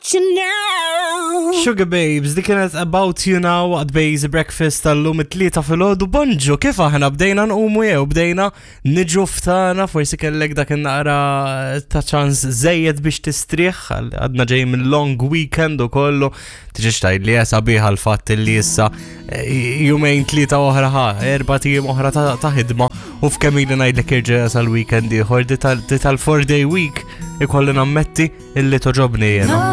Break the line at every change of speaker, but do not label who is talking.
about you now.
Sugar Babes, di kienet About You Now at Base Breakfast tal-lum it-tlieta fil-ħodu. Bonġu, kif aħna bdejna nqumu jew bdejna niġu ftana, forsi kellek dak naqra ta' ċans żejjed biex tistrieħ, għadna ġej minn long weekend u kollu. Tiġix tgħid li sabiħ l-fatt li issa jumejn tlieta oħra 4 tiem oħra ta' ħidma u f'kemm ili ngħidlek irġa' sal-weekend ieħor di tal-4-day week ikolli nammetti illi toġobni jiena.